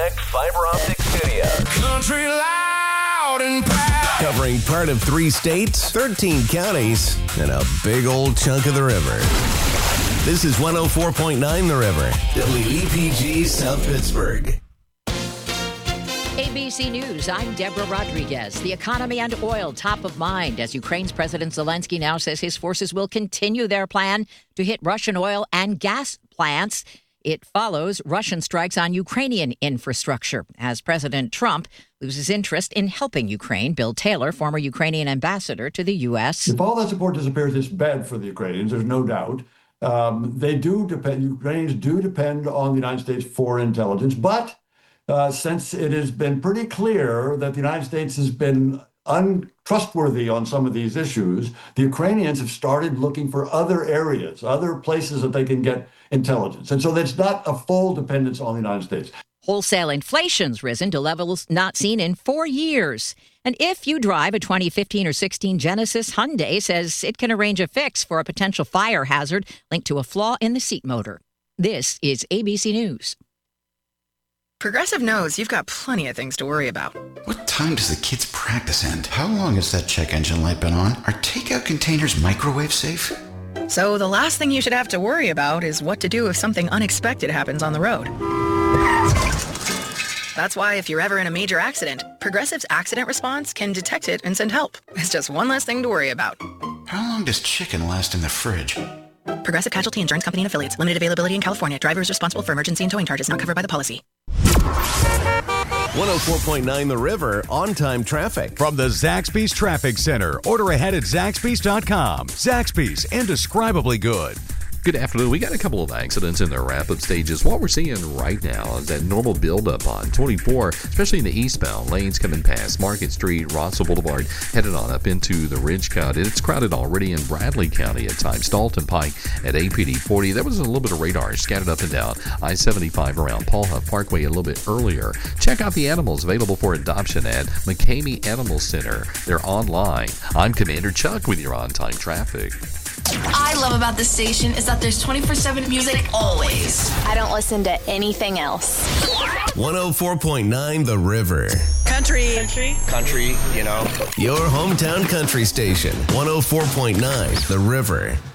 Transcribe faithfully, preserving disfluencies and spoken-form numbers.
Connect Fiber Optic Studios. Country loud and proud. Covering part of three states, thirteen counties, and a big old chunk of the river. This is one oh four point nine The River, W E P G South Pittsburgh. A B C News, I'm Deborah Rodriguez. The economy and oil top of mind as Ukraine's President Zelensky now says his forces will continue their plan to hit Russian oil and gas plants. It follows Russian strikes on Ukrainian infrastructure as President Trump loses interest in helping Ukraine. Bill Taylor, former Ukrainian ambassador to the U S. If all that support disappears, it's bad for the Ukrainians, there's no doubt. Um, they do depend, Ukrainians do depend on the United States for intelligence, but Uh, since it has been pretty clear that the United States has been untrustworthy on some of these issues, the Ukrainians have started looking for other areas, other places that they can get intelligence. And so it's not a full dependence on the United States. Wholesale inflation's risen to levels not seen in four years. And if you drive a twenty fifteen or sixteen Genesis, Hyundai says it can arrange a fix for a potential fire hazard linked to a flaw in the seat motor. This is A B C News. Progressive knows you've got plenty of things to worry about. What time does the kids' practice end? How long has that check engine light been on? Are takeout containers microwave safe? So the last thing you should have to worry about is what to do if something unexpected happens on the road. That's why if you're ever in a major accident, Progressive's accident response can detect it and send help. It's just one less thing to worry about. How long does chicken last in the fridge? Progressive Casualty Insurance Company and Affiliates. Limited availability in California. Driver is responsible for emergency and towing charges not covered by the policy. one oh four point nine The River, on-time traffic. From the Zaxby's Traffic Center. Order ahead at Zaxby's dot com. Zaxby's, indescribably good. Good afternoon. We got a couple of accidents in their wrap-up stages. What we're seeing right now is that normal buildup on twenty-four, especially in the eastbound lanes coming past Market Street, Rossville Boulevard, headed on up into the Ridge Cut. It's crowded already in Bradley County at times. Dalton Pike at A P D forty. There was a little bit of radar scattered up and down I seventy-five around Paul Huff Parkway a little bit earlier. Check out the animals available for adoption at McCamey Animal Center. They're online. I'm Commander Chuck with your on-time traffic. What I love about this station is that there's twenty-four seven music always. I don't listen to anything else. one oh four point nine The River. Country. Country. Country, you know. Your hometown country station. one oh four point nine The River.